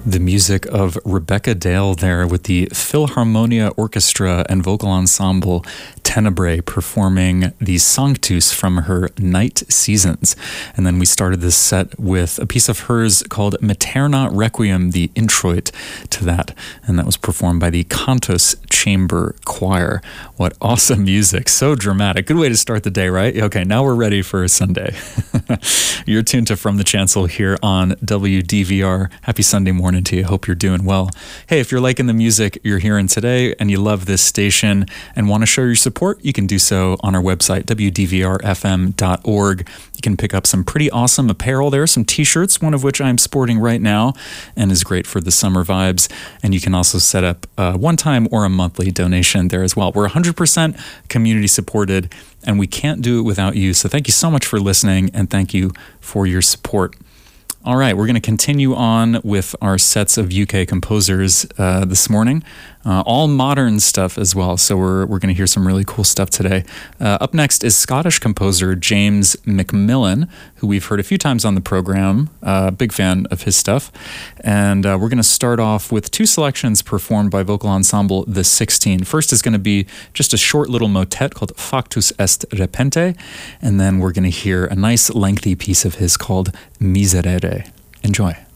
The music of Rebecca Dale there with the Philharmonia Orchestra and vocal ensemble Tenebrae performing the Sanctus from her Night Seasons. And then we started this set with a piece of hers called Materna Requiem, the introit to that. And that was performed by the Cantus Chamber Choir. What awesome music. So dramatic. Good way to start the day, right? Okay, now we're ready for Sunday. You're tuned to From the Chancel here on WDVR. Happy Sunday morning to you. Hope you're doing well. Hey, if you're liking the music you're hearing today and you love this station and want to show your support, you can do so on our website, wdvrfm.org. You can pick up some pretty awesome apparel there, some t-shirts, one of which I'm sporting right now and is great for the summer vibes. And you can also set up a one-time or a monthly donation there as well. We're 100% community supported and we can't do it without you. So thank you so much for listening and thank you for your support. All right, we're going to continue on with our sets of UK composers this morning. All modern stuff as well, so we're going to hear some really cool stuff today. Up next is Scottish composer James Macmillan, who we've heard a few times on the program. Big fan of his stuff. And we're going to start off with two selections performed by vocal ensemble The 16. First is going to be just a short little motet called Factus est repente, and then we're going to hear a nice lengthy piece of his called Miserere. Enjoy.